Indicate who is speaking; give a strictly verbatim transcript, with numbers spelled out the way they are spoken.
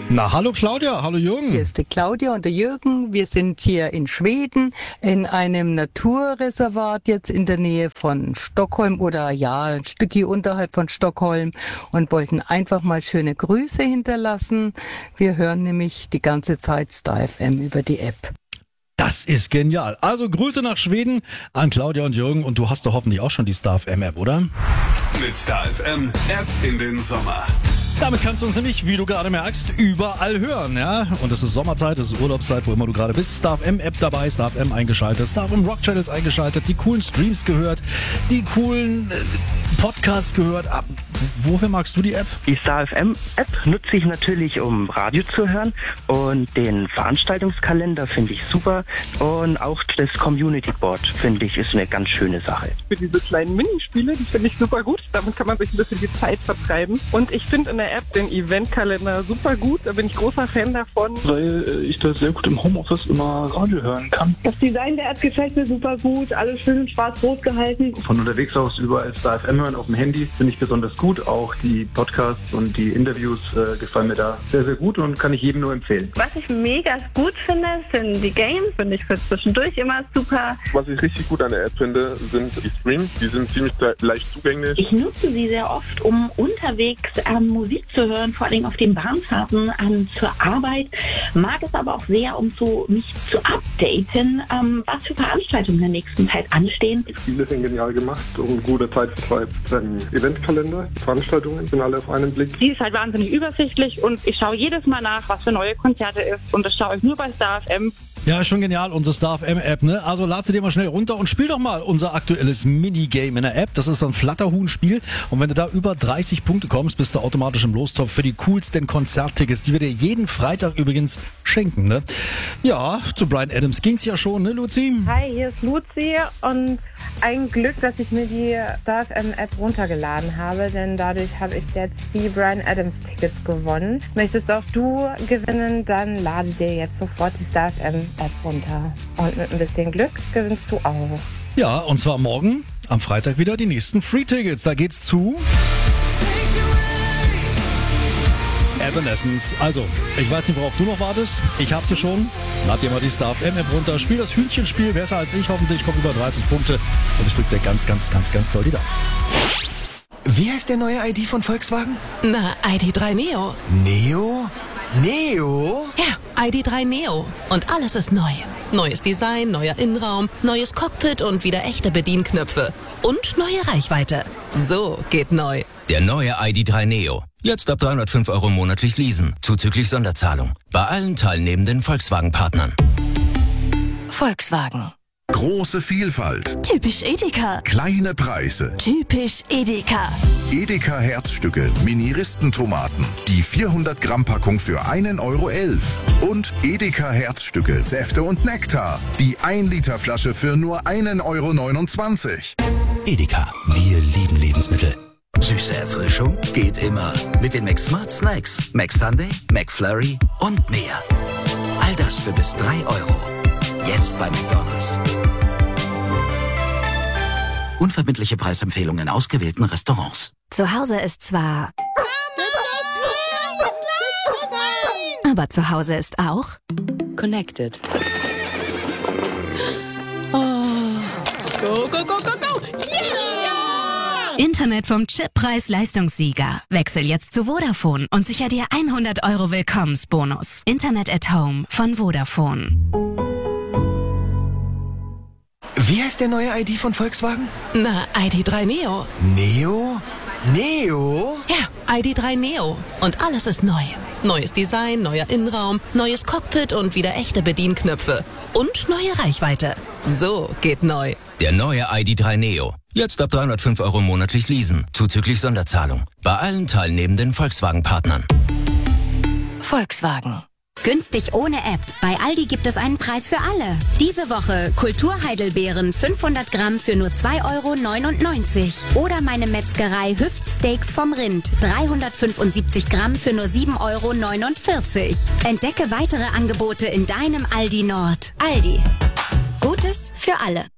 Speaker 1: Na, hallo Claudia, hallo Jürgen.
Speaker 2: Hier ist die Claudia und der Jürgen. Wir sind hier in Schweden in einem Naturreservat jetzt in der Nähe von Stockholm oder ja, ein Stückchen unterhalb von Stockholm und wollten einfach mal schöne Grüße hinterlassen. Wir hören nämlich die ganze Zeit Star F M über die App.
Speaker 1: Das ist genial. Also Grüße nach Schweden an Claudia und Jürgen und du hast doch hoffentlich auch schon die Star F M App, oder?
Speaker 3: Mit Star F M App in den Sommer.
Speaker 1: Damit kannst du uns nämlich, wie du gerade merkst, überall hören, ja? Und es ist Sommerzeit, es ist Urlaubszeit, wo immer du gerade bist. Star F M App dabei, Star F M eingeschaltet, Star F M Rock Channels eingeschaltet, die coolen Streams gehört, die coolen äh, Podcasts gehört. Ah, wofür magst du die App?
Speaker 4: Die Star F M App nutze ich natürlich, um Radio zu hören, und den Veranstaltungskalender finde ich super und auch das Community Board finde ich ist eine ganz schöne Sache.
Speaker 5: Für diese kleinen Minispiele, die finde ich super gut. Damit kann man sich ein bisschen die Zeit vertreiben. Und ich finde in der App den Eventkalender super gut. Da bin ich großer Fan davon.
Speaker 6: Weil äh, ich das sehr gut im Homeoffice immer Radio hören kann.
Speaker 7: Das Design der App gefällt mir super gut. Alles schön in schwarz-rot gehalten.
Speaker 6: Von unterwegs aus überall Star F M hören auf dem Handy finde ich besonders gut. Auch die Podcasts und die Interviews äh, gefallen mir da sehr, sehr gut und kann ich jedem nur empfehlen.
Speaker 8: Was ich mega gut finde, sind die Games. Finde ich für zwischendurch immer super.
Speaker 9: Was ich richtig gut an der App finde, sind die Streams. Die sind ziemlich leicht zugänglich.
Speaker 10: Ich nutze sie sehr oft, um unterwegs ähm, Musik zu hören, vor allem auf den Bahnfahrten ähm, zur Arbeit. Mag es aber auch sehr, um so mich zu updaten, ähm, was für Veranstaltungen in der nächsten Zeit anstehen.
Speaker 9: Die Spiele sind genial gemacht und guter Zeitvertreib. Ein Eventkalender, die Veranstaltungen sind alle auf einen Blick.
Speaker 5: Die ist halt wahnsinnig übersichtlich und ich schaue jedes Mal nach, was für neue Konzerte ist. Und das schaue ich nur bei Star F M.
Speaker 1: Ja, ist schon genial, unsere Star F M App, ne? Also lad sie dir mal schnell runter und spiel doch mal unser aktuelles Minigame in der App. Das ist ein Flatterhuhn-Spiel. Und wenn du da über dreißig Punkte kommst, bist du automatisch im Lostopf für die coolsten Konzerttickets, die wir dir jeden Freitag übrigens schenken, ne? Ja, zu Bryan Adams ging's ja schon, ne, Luzi?
Speaker 11: Hi, hier ist Luzi und ein Glück, dass ich mir die Star F M App runtergeladen habe, denn dadurch habe ich jetzt die Bryan Adams Tickets gewonnen. Möchtest auch du gewinnen, dann lade dir jetzt sofort die Star F M App runter. Und mit ein bisschen Glück gewinnst du auch.
Speaker 1: Ja, und zwar morgen, am Freitag wieder die nächsten Free-Tickets. Da geht's zu Evanescence. Also, ich weiß nicht, worauf du noch wartest. Ich hab sie schon. Lad dir mal die Star F M App runter. Spiel das Hühnchenspiel besser als ich. Hoffentlich kommt über dreißig Punkte. Und ich drück dir ganz, ganz, ganz, ganz doll die Daumen.
Speaker 12: Wie heißt der neue I D von Volkswagen?
Speaker 13: Na, I D drei Neo.
Speaker 12: Neo? Neo?
Speaker 13: Ja, I D drei Neo. Und alles ist neu. Neues Design, neuer Innenraum, neues Cockpit und wieder echte Bedienknöpfe. Und neue Reichweite. So geht neu.
Speaker 14: Der neue I D drei Neo. Jetzt ab dreihundertfünf Euro monatlich leasen, zuzüglich Sonderzahlung. Bei allen teilnehmenden Volkswagen-Partnern.
Speaker 13: Volkswagen.
Speaker 15: Große Vielfalt.
Speaker 13: Typisch Edeka.
Speaker 15: Kleine Preise.
Speaker 13: Typisch Edeka.
Speaker 15: Edeka Herzstücke, Mini-Ristentomaten. Die vierhundert Gramm Packung für einen Euro elf. Und Edeka Herzstücke, Säfte und Nektar. Die ein Liter Flasche für nur einen Euro neunundzwanzig.
Speaker 14: Edeka, wir lieben Lebensmittel.
Speaker 16: Süße Erfrischung geht immer. Mit den McSmart Snacks, McSunday, McFlurry und mehr. All das für bis drei Euro. Jetzt bei McDonald's. Unverbindliche Preisempfehlungen in ausgewählten Restaurants.
Speaker 17: Zu Hause ist zwar... Aber zu Hause ist auch...
Speaker 18: Connected. Oh. Go, go, go, go, go! Yeah!
Speaker 17: Internet vom Chip-Preis-Leistungssieger. Wechsel jetzt zu Vodafone und sicher dir hundert Euro Willkommensbonus. Internet at Home von Vodafone.
Speaker 12: Wie heißt der neue I D von Volkswagen?
Speaker 13: Na, I D drei Neo.
Speaker 12: Neo? Neo?
Speaker 13: Ja, I D drei Neo. Und alles ist neu. Neues Design, neuer Innenraum, neues Cockpit und wieder echte Bedienknöpfe. Und neue Reichweite. So geht neu.
Speaker 14: Der neue I D drei Neo. Jetzt ab dreihundertfünf Euro monatlich leasen, zuzüglich Sonderzahlung. Bei allen teilnehmenden Volkswagen-Partnern.
Speaker 13: Volkswagen.
Speaker 17: Günstig ohne App. Bei Aldi gibt es einen Preis für alle. Diese Woche Kulturheidelbeeren fünfhundert Gramm für nur zwei Euro neunundneunzig. Oder meine Metzgerei Hüftsteaks vom Rind dreihundertfünfundsiebzig Gramm für nur sieben Euro neunundvierzig. Entdecke weitere Angebote in deinem Aldi Nord. Aldi. Gutes für alle.